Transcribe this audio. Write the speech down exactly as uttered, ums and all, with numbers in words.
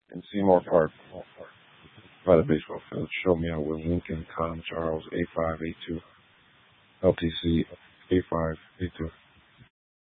in Seymour Park by the baseball field. Show me out with Lincoln, Tom, Charles, eight five eight two, L T C eight five eight two.